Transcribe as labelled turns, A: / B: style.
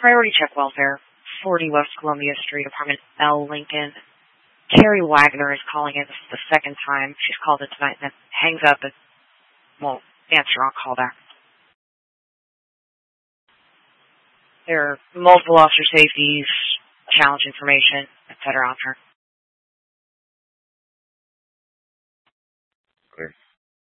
A: Priority check welfare, 40 West Columbia Street, apartment L, Lincoln. Carrie Wagner is calling in. This is the second time she's called in tonight and then hangs up and won't answer on callback. There are multiple officer safeties, challenge information, etc. on her.